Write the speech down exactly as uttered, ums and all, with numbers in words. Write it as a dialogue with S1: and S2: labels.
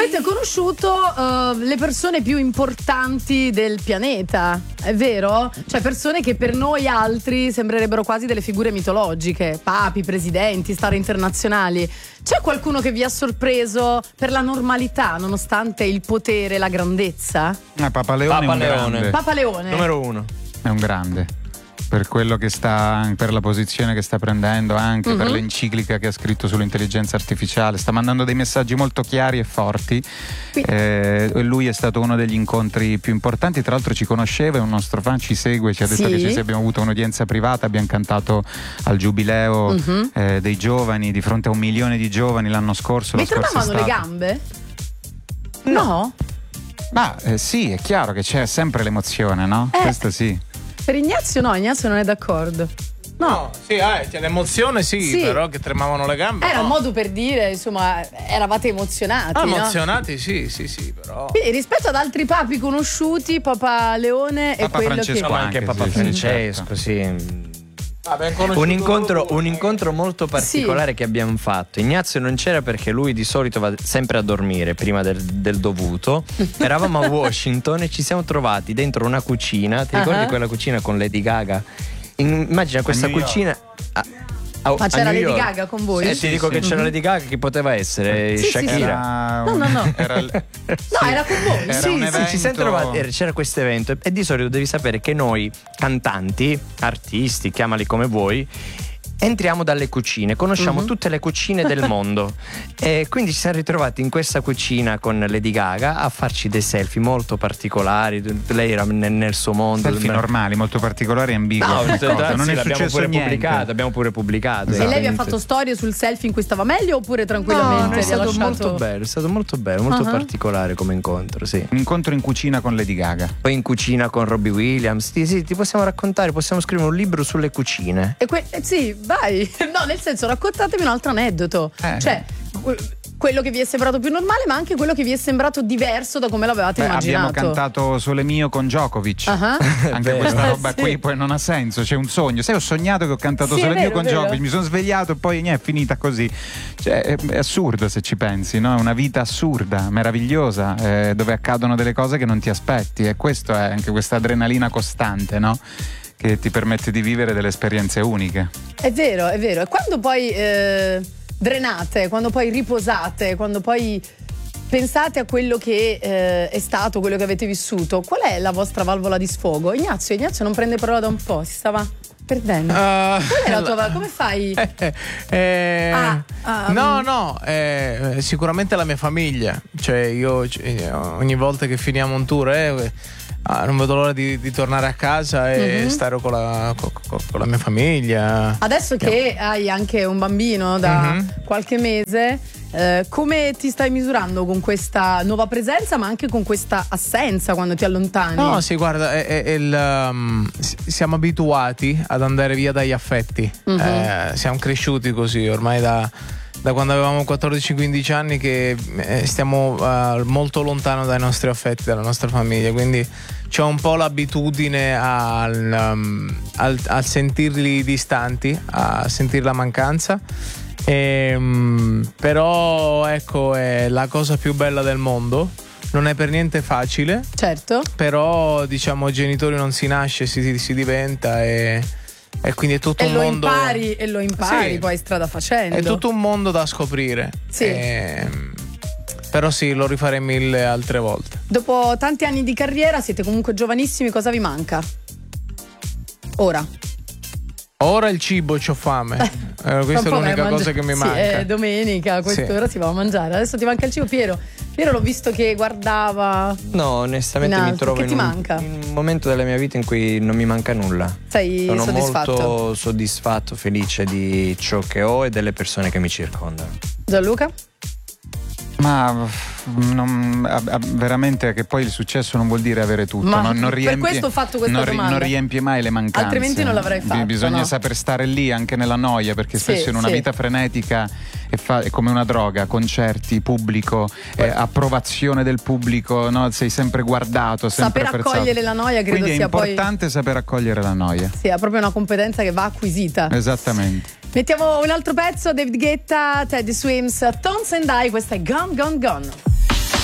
S1: Avete conosciuto uh, le persone più importanti del pianeta, è vero? Cioè persone che per noi altri sembrerebbero quasi delle figure mitologiche, papi, presidenti, star internazionali. C'è qualcuno che vi ha sorpreso per la normalità, nonostante il potere e la grandezza?
S2: Eh, Papa Leone
S3: Papa
S2: è un
S3: Leone.
S2: grande.
S1: Papa Leone.
S3: Numero uno.
S2: È un grande. Per quello che sta, per la posizione che sta prendendo, anche
S1: Mhm.
S2: per l'enciclica che ha scritto sull'intelligenza artificiale, sta mandando dei messaggi molto chiari e forti.
S1: Quindi-
S2: Eh, lui è stato uno degli incontri più importanti, tra l'altro ci conosceva, è un nostro fan, ci segue, ci ha detto
S1: Sì.
S2: che ci abbiamo avuto un'udienza privata, abbiamo cantato al giubileo
S1: Mhm.
S2: eh, dei giovani, di fronte a un milione di giovani l'anno scorso.
S1: Vi
S2: la scorsa
S1: tremavano le
S2: estate.
S1: gambe? No.
S2: Ma eh, sì, è chiaro che c'è sempre l'emozione, no?
S1: Eh.
S2: Questo sì.
S1: Per Ignazio no, Ignazio non è d'accordo. No.
S4: No, sì, eh, c'è l'emozione, sì,
S1: Sì.
S4: però che tremavano le gambe.
S1: Era
S4: no.
S1: un modo per dire, insomma, eravate emozionati,
S4: Ah,
S1: no?
S4: emozionati, sì, sì, sì, però.
S1: Quindi rispetto ad altri papi conosciuti, Papa Leone è
S2: Papa
S1: quello
S2: Francesco
S1: che...
S3: Ma anche
S2: Anche,
S3: Papa
S2: sì, sì,
S3: Francesco,
S2: certo.
S3: sì.
S4: Ah, ben conosciuto
S3: Un incontro,
S4: loro due,
S3: un incontro molto particolare che abbiamo fatto. Ignazio non c'era perché lui di solito va sempre a dormire prima del, del dovuto. Eravamo a Washington e ci siamo trovati dentro una cucina. Ti ricordi
S1: Ah.
S3: quella cucina con Lady Gaga? In- immagina questa
S2: New York.
S3: cucina. a- a-
S1: Ma
S3: a
S1: c'era
S3: New
S1: Lady
S3: York.
S1: Gaga con voi?
S3: Eh,
S2: Sì,
S3: ti dico
S2: sì.
S3: che c'era Lady Gaga, chi poteva essere?
S1: Sì, sì,
S3: Shakira.
S1: sì.
S2: Era
S1: No,
S2: un-
S1: no, no.
S2: era il-
S1: No, era con voi.
S2: Era
S3: Sì,
S2: un
S3: sì,
S2: evento-
S3: ci siamo trovati. era- C'era questo evento e di solito devi sapere che noi, cantanti, artisti, chiamali come vuoi, entriamo dalle cucine, conosciamo
S1: Mhm.
S3: tutte le cucine del mondo e quindi ci siamo ritrovati in questa cucina con Lady Gaga a farci dei selfie molto particolari. Lei era nel, nel suo mondo.
S2: selfie normali, molto particolari e ambigui.
S3: No,
S2: come cosa.
S3: anzi,
S2: non è
S3: l'abbiamo
S2: successo
S3: pure
S2: niente.
S3: pubblicato, abbiamo pure pubblicato.
S1: E lei vi ha
S3: Esatto.
S1: fatto storie sul selfie in cui stava meglio oppure
S3: No,
S1: tranquillamente?
S3: è
S1: vi ha
S3: stato
S1: lasciato...
S3: molto bello, è stato molto bello, molto
S1: Ah.
S3: particolare come incontro, sì.
S2: Un incontro in cucina con Lady Gaga.
S3: Poi in cucina con Robbie Williams. Sì, sì, ti possiamo raccontare, possiamo scrivere un libro sulle cucine.
S1: E que- eh, sì, vai. No, nel senso, raccontatemi un altro aneddoto.
S2: Eh.
S1: Cioè, que- quello che vi è sembrato più normale, ma anche quello che vi è sembrato diverso da come l'avevate
S2: Beh,
S1: immaginato.
S2: abbiamo cantato Sole Mio con Djokovic.
S1: Ah.
S2: Anche
S3: Vero.
S2: questa roba
S1: Sì.
S2: qui poi non ha senso, c'è un sogno. Sai, ho sognato che ho cantato
S1: Sì, è
S2: Sole Mio
S1: vero,
S2: con
S1: è vero.
S2: Djokovic, mi sono svegliato e poi niente, è finita così. Cioè, è, è assurdo se ci pensi, no? È una vita assurda, meravigliosa, eh, dove accadono delle cose che non ti aspetti, e questo è anche questa adrenalina costante, no? Che ti permette di vivere delle esperienze uniche.
S1: È vero, è vero. E quando poi eh, drenate, quando poi riposate, quando poi pensate a quello che eh, è stato, quello che avete vissuto, qual è la vostra valvola di sfogo? Ignazio, Ignazio non prende parola da un po', si stava perdendo.
S4: Ah,
S1: Qual è la tua val- come fai?
S4: Eh, eh,
S1: Ah, ah,
S4: no,
S1: mm.
S4: no, eh, sicuramente la mia famiglia. Cioè, io eh, ogni volta che finiamo un tour, eh, ah, non vedo l'ora di, di tornare a casa e
S1: Mhm.
S4: stare con la, co- co- con la mia famiglia.
S1: Adesso che hai anche un bambino da
S4: Mhm.
S1: qualche mese, eh, come ti stai misurando con questa nuova presenza, ma anche con questa assenza quando ti allontani?
S4: No, sì, guarda, è- è- è il, um, s- siamo abituati ad andare via dagli affetti.
S1: Mhm.
S4: Eh, siamo cresciuti così ormai da, da quando avevamo quattordici quindici anni che eh, stiamo eh, molto lontano dai nostri affetti, dalla nostra famiglia. Quindi c'è un po' l'abitudine al, um, al, al sentirli distanti, a sentire la mancanza. Ehm, però ecco, è la cosa più bella del mondo. Non è per niente facile,
S1: Certo.
S4: però diciamo genitori non si nasce, si, si diventa e, e quindi è tutto
S1: E
S4: un
S1: lo
S4: mondo.
S1: impari, e lo impari
S4: Sì.
S1: poi strada facendo.
S4: È tutto un mondo da scoprire.
S1: Sì.
S4: Ehm, però sì, lo rifarei mille altre volte.
S1: Dopo tanti anni di carriera, siete comunque giovanissimi, cosa vi manca? Ora.
S4: Ora il cibo, c'ho fame. Eh, questa è
S1: Tra un po' vai a
S4: l'unica
S1: mangia-
S4: cosa che mi
S1: sì,
S4: manca.
S1: è domenica, a quest'ora si va a mangiare. Adesso ti manca il cibo, Piero. Piero l'ho visto che guardava.
S3: No, onestamente
S1: In
S3: mi
S1: alto.
S3: trovo
S1: Che
S3: in
S1: ti
S3: un,
S1: manca?
S3: in un momento della mia vita in cui non mi manca nulla.
S1: Sei
S3: Sono
S1: soddisfatto?
S3: molto soddisfatto, felice di ciò che ho e delle persone che mi circondano.
S1: Gianluca?
S2: Ma non, a- a- veramente che poi il successo non vuol dire avere tutto.
S1: Ma
S2: non, non
S1: per
S2: riempie,
S1: questo ho fatto questa
S2: non, ri-
S1: domanda.
S2: non riempie mai le mancanze.
S1: Altrimenti non l'avrei
S2: Bi-
S1: fatto,
S2: Bisogna
S1: no?
S2: saper stare lì anche nella noia, perché
S1: Sì,
S2: spesso in una
S1: sì.
S2: vita frenetica è, fa- è come una droga: concerti, pubblico, eh, approvazione del pubblico, no? Sei sempre guardato, sempre
S1: Saper
S2: apprezzato.
S1: accogliere la noia credo
S2: Quindi
S1: sia
S2: è
S1: poi.
S2: importante saper accogliere la noia.
S1: Sì, è proprio una competenza che va acquisita.
S2: Esattamente.
S1: Mettiamo un altro pezzo, David Guetta, Teddy Swims, Tones and I, questa è Gone Gone Gone.